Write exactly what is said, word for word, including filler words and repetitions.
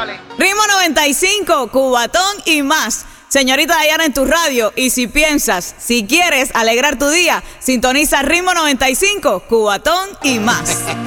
Ritmo noventa y cinco, Cubatón y más. Señorita Dayana en tu radio. Y si piensas, si quieres alegrar tu día, sintoniza Ritmo noventa y cinco, Cubatón y más.